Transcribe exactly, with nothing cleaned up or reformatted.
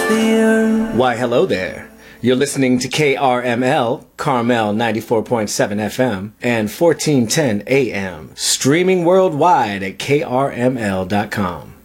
atmosphere. Why, hello there. You're listening to K R M L, Carmel ninety-four point seven F M, and fourteen ten A M, streaming worldwide at K R M L dot com.